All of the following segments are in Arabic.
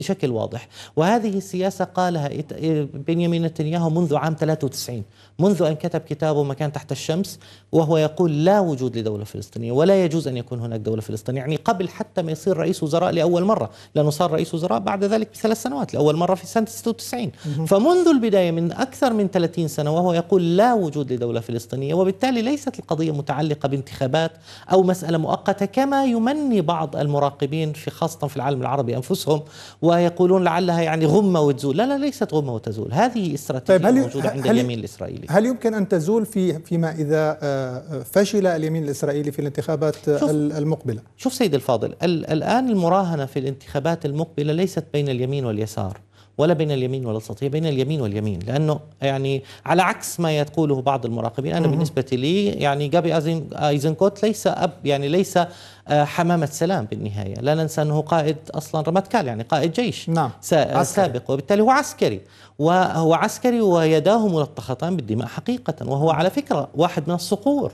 بشكل واضح. وهذه السياسة قالها بنيامين نتنياهو منذ عام 93، منذ أن كتب كتابه مكان تحت الشمس، وهو يقول لا وجود لدولة فلسطينية ولا يجوز أن يكون هناك دولة فلسطينية، يعني قبل حتى ما يصير رئيس وزراء لأول مرة، لأنه صار رئيس وزراء بعد ذلك ب3 سنوات لأول مرة في سنة 96. فمنذ البداية من أكثر من 30 سنة وهو يقول لا وجود لدولة فلسطينية، وبالتالي ليست القضية متعلقة بانتخابات أو مسألة مؤقتة كما يمني بعض المراقبين في خاصة في العالم العربي أنفسهم، ويقولون لعلها يعني غمة وتزول. لا ليست غمة وتزول، هذه استراتيجية موجودة عند اليمين الإسرائيلي. هل يمكن أن تزول فيما إذا فشل اليمين الإسرائيلي في الانتخابات المقبلة؟ شوف سيد الفاضل، الآن المراهنة في الانتخابات المقبلة ليست بين اليمين واليسار ولا بين اليمين والوسط، هي بين اليمين واليمين، لأنه يعني على عكس ما يقوله بعض المراقبين، أنا بالنسبة لي يعني جابي أيزنكوت ليس يعني ليس حمامة سلام بالنهاية. لا ننسى أنه قائد أصلا رمتكال، يعني قائد جيش سابق، وبالتالي هو عسكري، وهو عسكري ويداه ملطختان بالدماء حقيقة، وهو على فكرة واحد من الصقور.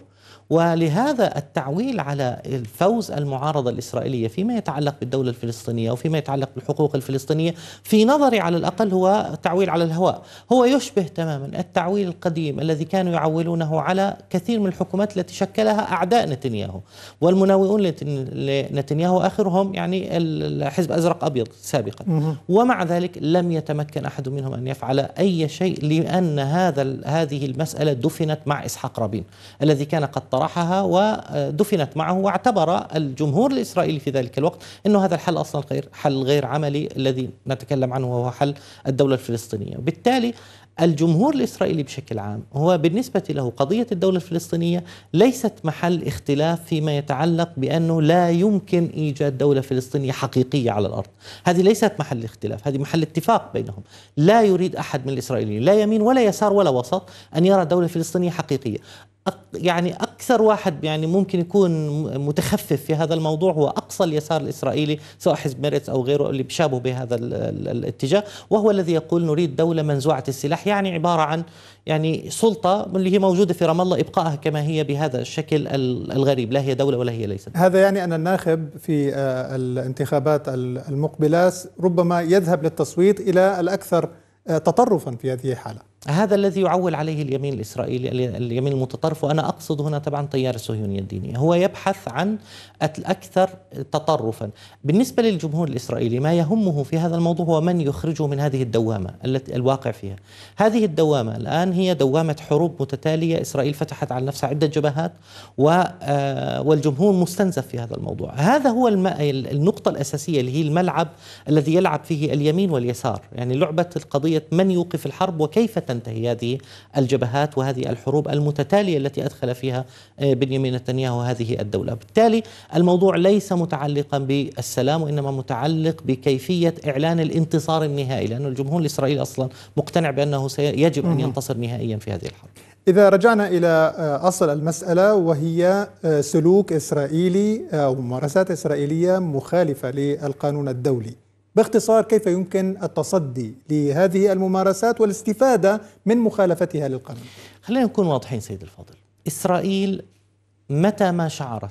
ولهذا التعويل على الفوز المعارضة الإسرائيلية فيما يتعلق بالدولة الفلسطينية وفيما يتعلق بالحقوق الفلسطينية في نظري على الأقل هو تعويل على الهواء. هو يشبه تماما التعويل القديم الذي كانوا يعولونه على كثير من الحكومات التي شكلها أعداء نتنياهو والمناوئون لنتنياهو، آخرهم يعني الحزب أزرق أبيض سابقا. ومع ذلك لم يتمكن أحد منهم أن يفعل أي شيء، لأن هذه المسألة دفنت مع إسحاق رابين الذي كان قد طرحها ودفنت معه، واعتبر الجمهور الإسرائيلي في ذلك الوقت أنه هذا الحل أصلا حل غير عملي الذي نتكلم عنه وهو حل الدولة الفلسطينية. وبالتالي الجمهور الإسرائيلي بشكل عام هو بالنسبة له قضية الدولة الفلسطينية ليست محل اختلاف فيما يتعلق بأنه لا يمكن إيجاد دولة فلسطينية حقيقية على الأرض. هذه ليست محل اختلاف، هذه محل اتفاق بينهم. لا يريد أحد من الإسرائيليين لا يمين ولا يسار ولا وسط أن يرى دولة فلسطينية حقيقية. يعني أكثر واحد يعني ممكن يكون متخفف في هذا الموضوع هو أقصى اليسار الإسرائيلي، سواء حزب ميرتس أو غيره اللي بيشابه بهذا الاتجاه، وهو الذي يقول نريد دولة منزوعة السلاح، يعني عبارة عن يعني سلطة اللي هي موجودة في رام الله إبقائها كما هي بهذا الشكل الغريب، لا هي دولة ولا هي ليست. هذا يعني أن الناخب في الانتخابات المقبلة ربما يذهب للتصويت إلى الأكثر تطرفا في هذه الحالة. هذا الذي يعول عليه اليمين الإسرائيلي، اليمين المتطرف، وأنا أقصد هنا طبعا تيار الصهيونية الدينية، هو يبحث عن الأكثر تطرفا. بالنسبة للجمهور الإسرائيلي ما يهمه في هذا الموضوع هو من يخرجه من هذه الدوامة التي الواقع فيها. هذه الدوامة الآن هي دوامة حروب متتالية، إسرائيل فتحت على نفسها عدة جبهات والجمهور مستنزف في هذا الموضوع. هذا هو النقطة الأساسية اللي هي الملعب الذي يلعب فيه اليمين واليسار، يعني لعبة القضية من يوقف الحرب وكيف تنتهي هذه الجبهات وهذه الحروب المتتالية التي أدخل فيها بنيامين نتنياهو هذه الدولة. بالتالي الموضوع ليس متعلقا بالسلام، وإنما متعلق بكيفية إعلان الانتصار النهائي، لأن الجمهور الإسرائيلي أصلا مقتنع بأنه يجب أن ينتصر نهائيا في هذه الحرب. إذا رجعنا إلى أصل المسألة وهي سلوك إسرائيلي أو ممارسات إسرائيلية مخالفة للقانون الدولي، باختصار كيف يمكن التصدي لهذه الممارسات والاستفادة من مخالفتها للقانون؟ خلينا نكون واضحين سيد الفاضل، إسرائيل متى ما شعرت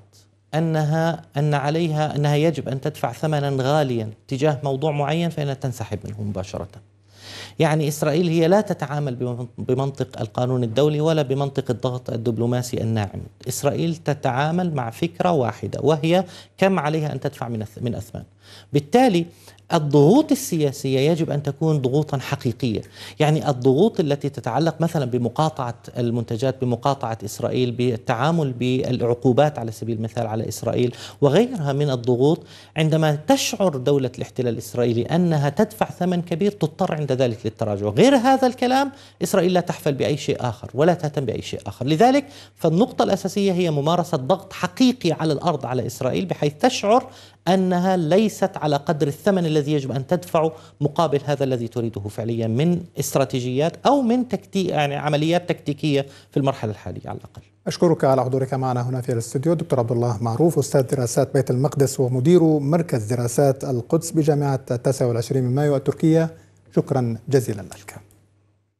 أنها يجب أن تدفع ثمنا غاليا تجاه موضوع معين فإنها تنسحب منه مباشرة. يعني إسرائيل هي لا تتعامل بمنطق القانون الدولي ولا بمنطق الضغط الدبلوماسي الناعم. إسرائيل تتعامل مع فكرة واحدة وهي كم عليها أن تدفع من أثمان. بالتالي الضغوط السياسية يجب أن تكون ضغوطا حقيقية، يعني الضغوط التي تتعلق مثلا بمقاطعة المنتجات، بمقاطعة إسرائيل، بالتعامل بالعقوبات على سبيل المثال على إسرائيل وغيرها من الضغوط. عندما تشعر دولة الاحتلال الإسرائيلي أنها تدفع ثمن كبير تضطر عند ذلك للتراجع. غير هذا الكلام إسرائيل لا تحفل بأي شيء آخر ولا تهتم بأي شيء آخر. لذلك فالنقطة الأساسية هي ممارسة ضغط حقيقي على الأرض على إسرائيل بحيث تشعر أنها ليست على قدر الثمن الذي يجب أن تدفعه مقابل هذا الذي تريده فعليا من استراتيجيات أو من يعني عمليات تكتيكية في المرحلة الحالية على الأقل. أشكرك على حضورك معنا هنا في الاستوديو دكتور عبد الله معروف، أستاذ دراسات بيت المقدس ومدير مركز دراسات القدس بجامعة 29 من مايو التركية. شكرا جزيلا لك.